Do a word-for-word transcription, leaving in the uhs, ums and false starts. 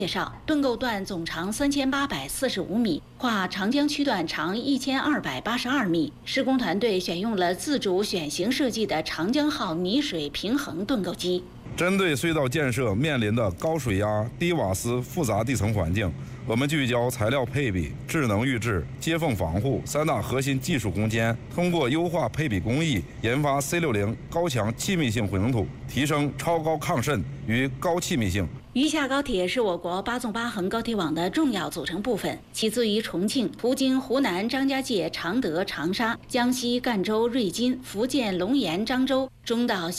介绍，盾构段总长三千八百四十五米，跨长江区段长一千二百八十二米。施工团队选用了自主选型设计的长江号泥水平衡盾构机。 针对隧道建设面临的高水压、低瓦斯复杂地层环境，我们聚焦材料配比、智能预制、接缝防护三大核心技术攻坚，通过优化配比工艺，研发 C 六十 高强气密性混凝土，提升超高抗渗与高气密性。 渝下高铁是我国八纵八横高铁网的重要组成部分，起自于重庆，途经湖南张家界、常德、长沙、江西赣州、瑞金、福建龙岩、漳州，中到